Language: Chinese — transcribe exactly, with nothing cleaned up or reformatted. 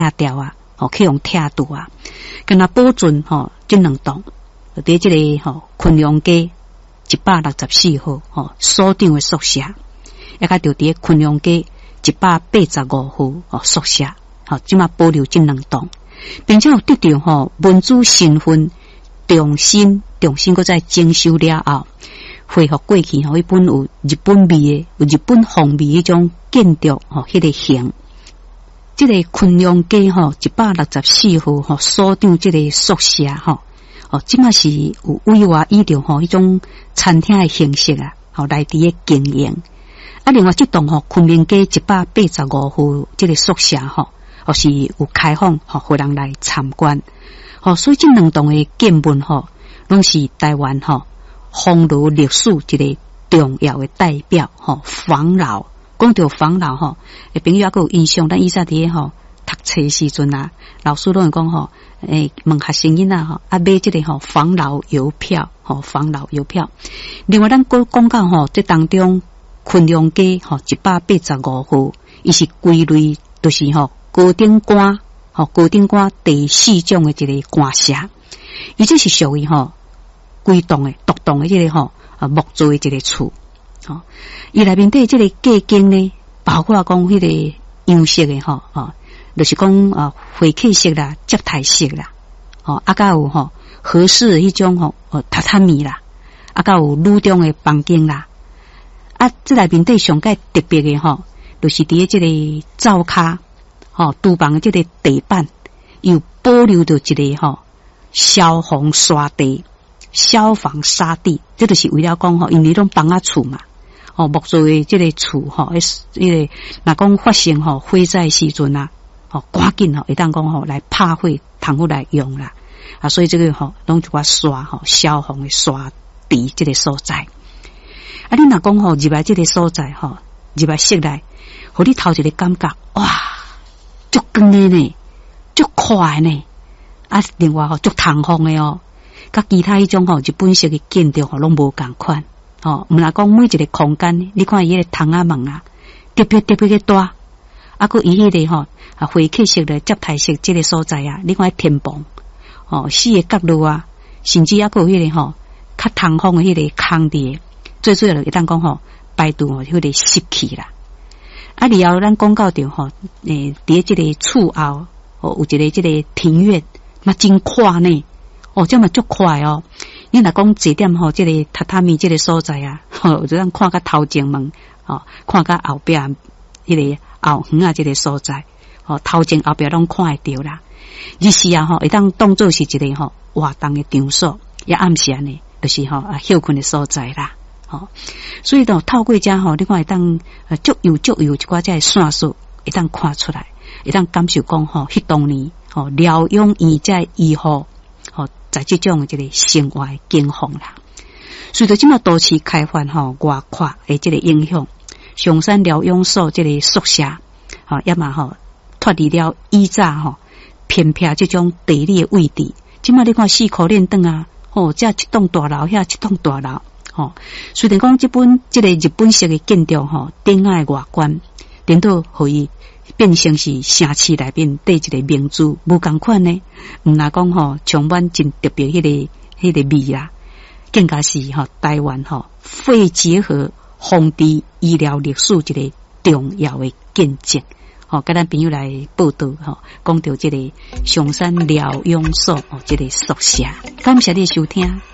掉啊，吼，去用拆除啊，跟他保存吼这两栋，伫这个吼昆阳街一百六十四号吼所长的宿舍，也甲就伫昆阳街一百八十五号吼宿舍，吼即马保留这两栋，并且有得到吼文主身份重新重新搁再征收了后。恢复过去吼，迄本有日本味的、有日本风味迄种建筑吼，迄个型。即个昆阳街吼，一百六十四号吼所长即个宿舍吼，哦，即马是有委外以着吼迄种餐厅的形式啊，吼来伫咧经营。啊，另外即栋吼昆明街一百八十五号即个宿舍吼，哦是有开放吼，互人来参观。吼，所以即两栋的建物吼，拢是台湾吼。风炉历史一个重要的代表吼，防老。讲到防老吼，诶，朋友还有印象，咱以前伫吼读册时阵啊，老师拢会讲吼，诶，问学生囡仔吼，啊买即个吼防老邮票，吼防老邮票。另外，咱讲讲到吼，这当中昆阳街吼一百八十五号，伊是归类就是吼高等官，吼高等官第四种的一个官舍，伊这是属于吼。规栋诶，独栋诶，即个吼啊木造诶，一个厝，吼，伊内面底即个架景呢，包括讲迄个样式诶，吼，哦，就是讲啊回客式啦、接待式啦，哦，啊，甲有吼合适迄种吼哦榻榻米啦，啊，甲有女中诶房间啦，啊，即内面底上界特别诶吼，就是伫即个灶骹，吼，厨房诶即个地板又保留着一个吼消防沙地。消防沙地，这就是为了讲吼，因为拢房仔厝嘛，哦，木造的这个厝吼，迄个若讲发生吼火灾时阵啊，哦，赶紧吼，会当讲吼来拍火，通好来用啦，啊，所以这个吼，拢一寡沙吼，消防的沙地这个所在。啊，你若讲吼，入来这个所在吼，入来室内，互你头一个感觉，哇，足光的呢，足快呢，啊，另外吼，足通风的哦。甲其他迄种吼日本式嘅建筑吼拢无共款，吼，毋若讲每一个空间，你看伊迄个窗仔门啊，特别特别嘅大，啊，佮伊迄个吼啊回客式嘅接待式即个所在啊，你看天棚，哦，四个角落啊，甚至啊佮有迄个吼较通风嘅迄个空地，最主要就会当讲吼排除吼迄个湿气啦。啊，然后咱讲到着吼，诶，伫即个厝后，哦，有一个即个庭院，嘛真快呢。哦，这么足快哦！你若讲坐点吼，这个榻榻米这个所在啊，吼，就咱看甲头前门，哦，看甲后边迄个后园啊，这个所在，哦，头前后边拢看会到啦。日时啊，吼，会当当做是一个吼活动的场所，也暗时安尼，就是吼啊休困的所在啦。哦，所以呢，透过遮吼，你看会当呃足有足有一寡遮线索，会当看出来，会当感受讲吼，迄当年吼疗养院遮医护。吼，在这种这个生活境况啦，随着这么都市开发吼，外扩的这个影响，上山疗养所这个宿舍，吼，也嘛吼脱离了以早吼偏僻这种地理的位置。即马你看四颗链灯啊，吼，这一栋大楼，遐一栋大楼，吼，虽然讲这本这个日本式的建筑吼，顶爱外观，顶到可以。变成是城市内面对一个名字无共款呢，毋若讲吼充满真特别迄、那个迄、那个味啦，更加是吼台湾吼肺结核防治医疗历史一个重要的见证。吼，甲咱朋友来报道吼，讲到这个上山疗养所哦，这个宿舍，感谢你的收听。